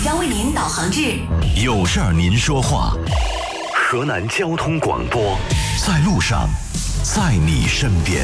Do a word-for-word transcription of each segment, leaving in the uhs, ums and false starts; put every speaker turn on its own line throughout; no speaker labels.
将为您导航至
有事儿您说话。河南交通广播，在路上，在你身边。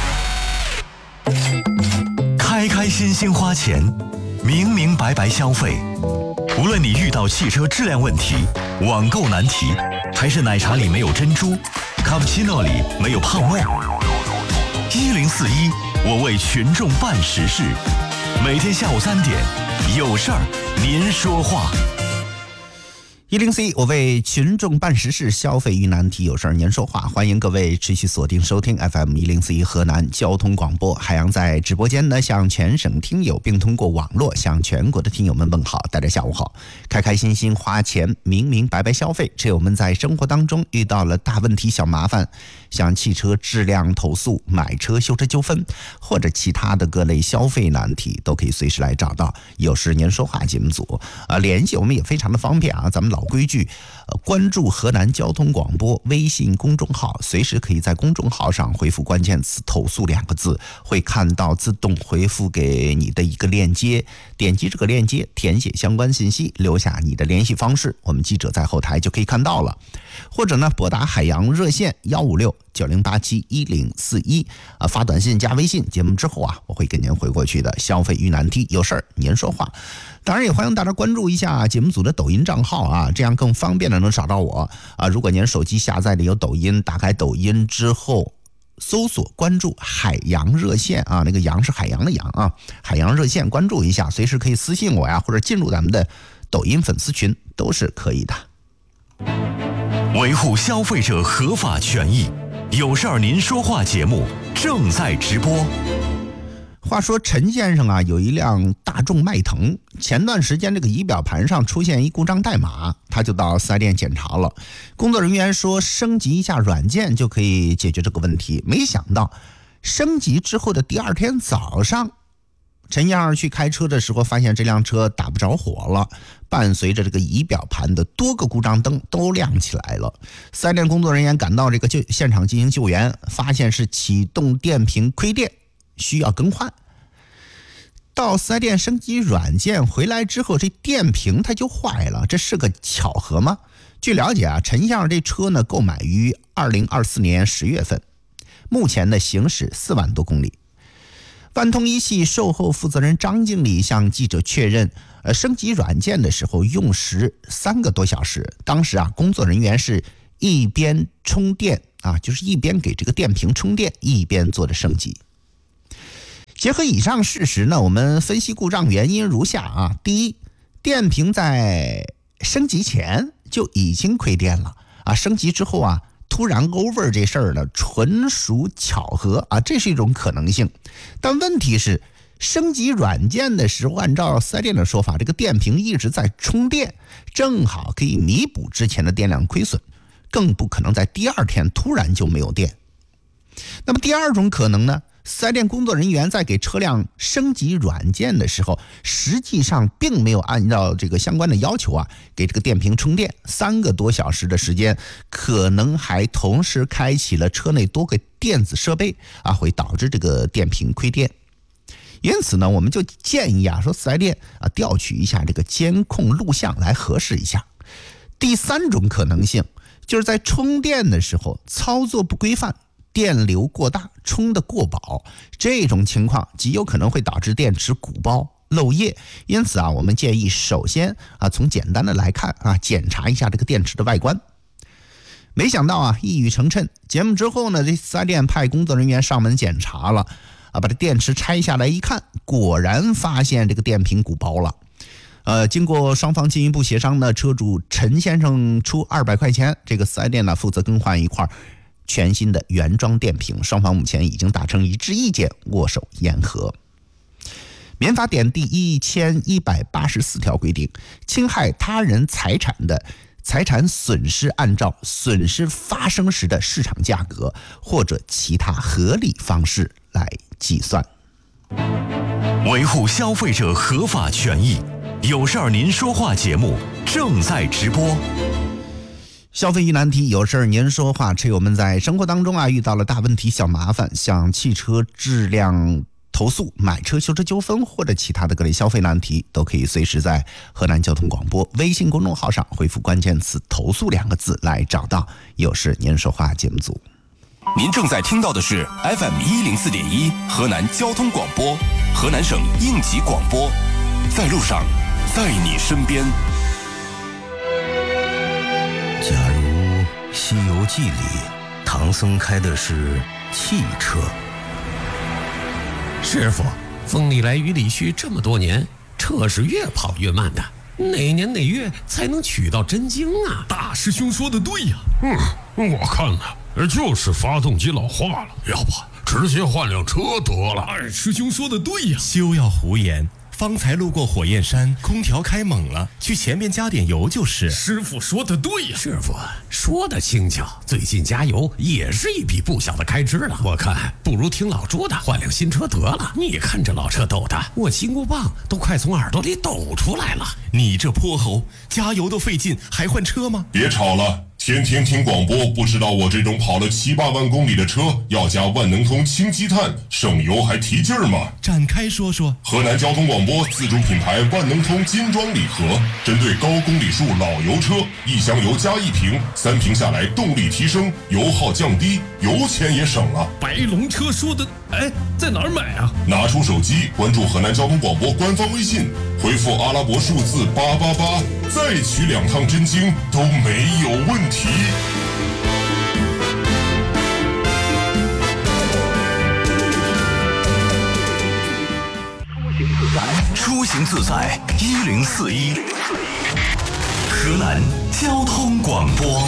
开开心心花钱，明明白白消费。无论你遇到汽车质量问题、网购难题，还是奶茶里没有珍珠，卡布奇诺里没有泡沫，一零四一，我为群众办实事。每天下午三点，有事儿您说话。
一零四一，我为群众办实事，消费与难题，有事儿您说话。欢迎各位持续锁定收听 F M 一零四一河南交通广播。海洋在直播间呢，向全省听友并通过网络向全国的听友们问好，大家下午好。开开心心花钱，明明白白消费，只有我们在生活当中遇到了大问题、小麻烦，像汽车质量投诉、买车修车纠纷，或者其他的各类消费难题，都可以随时来找到有事您说话节目组啊，联系我们也非常的方便啊，咱们老。老规矩，呃，关注河南交通广播微信公众号，随时可以在公众号上回复关键词投诉两个字，会看到自动回复给你的一个链接，点击这个链接填写相关信息，留下你的联系方式，我们记者在后台就可以看到了。或者呢，拨打海洋热线幺五六九零八七一零四一啊，发短信加微信，节目之后啊，我会给您回过去的。消费与难题，有事儿您说话。当然也欢迎大家关注一下节目组的抖音账号啊，这样更方便的能找到我啊。如果您手机下载的有抖音，打开抖音之后搜索关注海洋热线啊，那个洋是海洋的洋啊，海洋热线关注一下，随时可以私信我呀，或者进入咱们的抖音粉丝群都是可以的。
维护消费者合法权益，有事儿您说话节目正在直播。
话说陈先生啊，有一辆大众迈腾，前段时间这个仪表盘上出现一故障代码，他就到四 S 店检查了。工作人员说升级一下软件就可以解决这个问题，没想到升级之后的第二天早上，陈先生去开车的时候发现这辆车打不着火了，伴随着这个仪表盘的多个故障灯都亮起来了。四 S 店工作人员赶到这个就现场进行救援，发现是启动电瓶亏电，需要更换。到四 S 店升级软件回来之后，这电瓶它就坏了，这是个巧合吗？据了解啊，陈先生这车呢购买于二零二四年十月份，目前呢行驶四万多公里。万通一汽售后负责人张经理向记者确认，呃，升级软件的时候用时三个多小时。当时啊，工作人员是一边充电啊，就是一边给这个电瓶充电，一边做着升级。结合以上事实呢，我们分析故障原因如下啊：第一，电瓶在升级前就已经亏电了啊，升级之后啊，突然 over 这事儿呢，纯属巧合啊，这是一种可能性。但问题是，升级软件的时候，按照四 S 店的说法，这个电瓶一直在充电，正好可以弥补之前的电量亏损，更不可能在第二天突然就没有电。那么第二种可能呢？四 S 店工作人员在给车辆升级软件的时候，实际上并没有按照这个相关的要求啊，给这个电瓶充电三个多小时的时间，可能还同时开启了车内多个电子设备啊，会导致这个电瓶亏电。因此呢，我们就建议啊，说四 S 店啊调取一下这个监控录像来核实一下。第三种可能性就是在充电的时候操作不规范，电流过大，充得过饱，这种情况极有可能会导致电池鼓包漏液。因此啊，我们建议首先啊，从简单的来看啊，检查一下这个电池的外观。没想到啊，一语成谶，节目之后呢，这四 S 店派工作人员上门检查了啊，把这电池拆下来一看，果然发现这个电瓶鼓包了。呃，经过双方进一步协商呢，车主陈先生出二百块钱，这个四 S 店呢负责更换一块全新的原装电瓶，双方目前已经达成一致意见，握手言和。民法典第一千一百八十四条规定，侵害他人财产的财产损失按照损失发生时的市场价格或者其他合理方式来计算。
维护消费者合法权益，有事儿您说话节目正在直播。
消费一难题，有事儿您说话。车友们在生活当中啊遇到了大问题、小麻烦，像汽车质量投投诉、买车修车纠纷或者其他的各类消费难题，都可以随时在河南交通广播微信公众号上回复关键词投诉两个字来找到有事您说话节目组。
您正在听到的是 F M 一零四点一河南交通广播，河南省应急广播，在路上，在你身边。
假如《西游记》里唐僧开的是汽车，
师傅，风里来雨里去，这么多年，车是越跑越慢的，哪年哪月才能取到真经啊？
大师兄说的对呀。
嗯，我看呢，就是发动机老化了，要不直接换辆车得了。
二师兄说的对呀。
休要胡言，方才路过火焰山，空调开猛了，去前面加点油就是。
师傅说的对呀。
师傅说的轻巧，最近加油也是一笔不小的开支了。我看不如听老朱的，换辆新车得了。你看这老车抖的，我金箍棒都快从耳朵里抖出来了。
你这泼猴，加油都费劲，还换车吗？
别吵了，天天听广播，不知道我这种跑了七八万公里的车要加万能通氢积碳，省油还提劲儿吗？
展开说说。
河南交通广播自主品牌万能通金装礼盒，针对高公里数老油车，一箱油加一瓶，三瓶下来动力提升，油耗降低，油钱也省了。
白龙车说的，哎，在哪儿买啊？
拿出手机关注河南交通广播官方微信，回复阿拉伯数字八八八，再取两趟真经都没有问题。
出行自在一零四一，河南交通广播。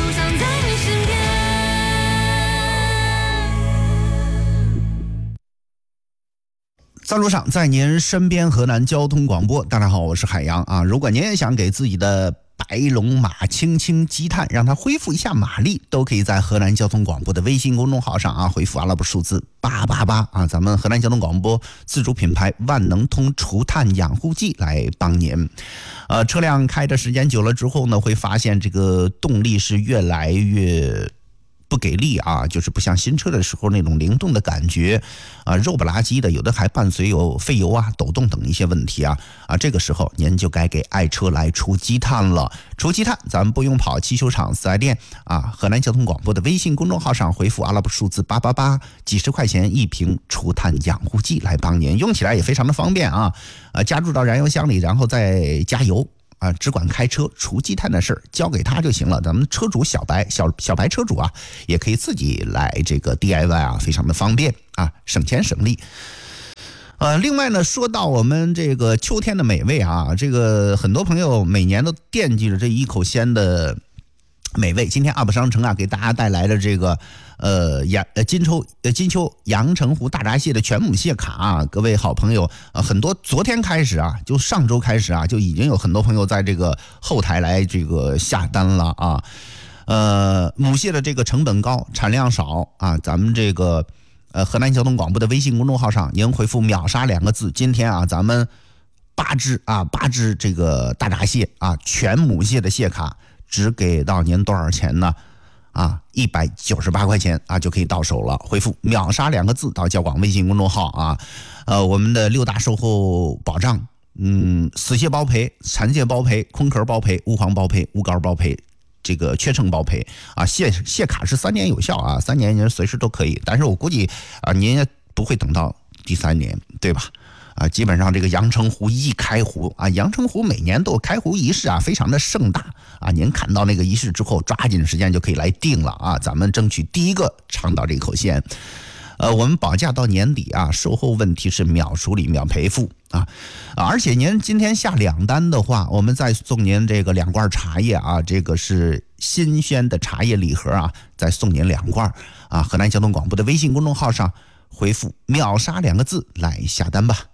在路上，在您身边，河南交通广播。大家好，我是海洋啊。如果您也想给自己的白龙马轻轻积碳，让它恢复一下马力，都可以在河南交通广播的微信公众号上啊，回复阿拉伯数字八八八啊，咱们河南交通广播自主品牌万能通除碳养护剂来帮您。呃，车辆开的时间久了之后呢，会发现这个动力是越来越不给力啊，就是不像新车的时候那种灵动的感觉啊，肉不拉几的，有的还伴随有费油啊、抖动等一些问题啊啊，这个时候您就该给爱车来除积碳了。除积碳，咱们不用跑汽修厂、四 S 店啊，河南交通广播的微信公众号上回复阿拉伯数字八八八，几十块钱一瓶除碳养护剂来帮您，用起来也非常的方便啊，呃，加入到燃油箱里，然后再加油。啊，只管开车除积碳的事儿交给他就行了。咱们车主小白小小白车主啊，也可以自己来这个 D I Y 啊，非常的方便啊，省钱省力。呃，另外呢，说到我们这个秋天的美味啊，这个很多朋友每年都惦记着这一口鲜的美味。今天 U P 商城啊，给大家带来的这个呃阳呃金秋呃金秋阳澄湖大闸蟹的全母蟹卡啊，各位好朋友，呃很多昨天开始啊，就上周开始啊，就已经有很多朋友在这个后台来这个下单了啊。呃，母蟹的这个成本高，产量少啊，咱们这个呃河南交通广播的微信公众号上，您回复秒杀两个字，今天啊咱们八只啊八只这个大闸蟹啊全母蟹的蟹卡。只给到您多少钱呢？啊，一百九十八块钱啊，就可以到手了。回复秒杀两个字到交广微信公众号啊，呃，我们的六大售后保障，嗯，死蟹包赔、残蟹包赔、空壳包赔、无黄包赔、无膏包赔，这个缺称包赔啊。蟹蟹卡是三年有效啊，三年您随时都可以，但是我估计啊，您也不会等到第三年，对吧？啊，基本上这个阳澄湖一开湖啊，阳澄湖每年都有开湖仪式啊，非常的盛大啊。您看到那个仪式之后，抓紧时间就可以来订了啊，咱们争取第一个尝到这口鲜。呃，我们保价到年底啊，售后问题是秒处理、秒赔付啊，而且您今天下两单的话，我们再送您这个两罐茶叶啊，这个是新鲜的茶叶礼盒啊，再送您两罐啊。河南交通广播的微信公众号上回复秒杀两个字来下单吧。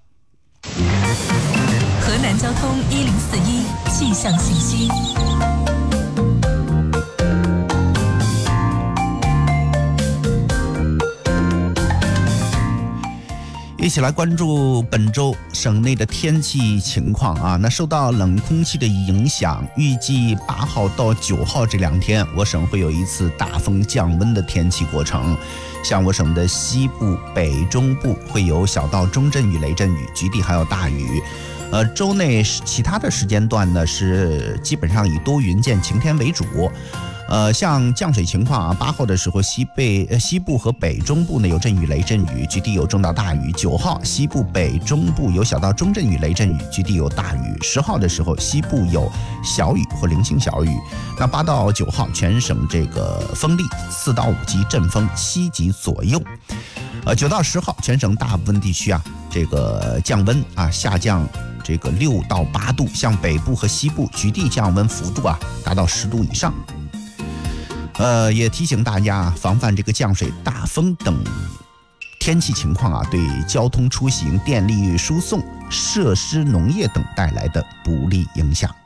河南交通一零四一气象信息。
一起来关注本周省内的天气情况啊。那受到冷空气的影响，预计八号到九号这两天，我省会有一次大风降温的天气过程。像我省的西部、北中部会有小到中阵雨、雷阵雨，局地还有大雨。呃，周内其他的时间段呢是基本上以多云见晴天为主。呃，像降水情况啊，八号的时候西北、呃、西部和北中部呢有阵雨、雷阵雨，局地有中到大雨。九号西部、北中部有小到中阵雨、雷阵雨，局地有大雨。十号的时候西部有小雨或零星小雨。那八到九号全省这个风力四到五级，阵风七级左右。呃，九到十号全省大部分地区啊，这个降温啊下降这个六到八度，像北部和西部局地降温幅度啊达到十度以上。呃，也提醒大家防范这个降水、大风等天气情况啊，对交通出行、电力输送、设施、农业等带来的不利影响。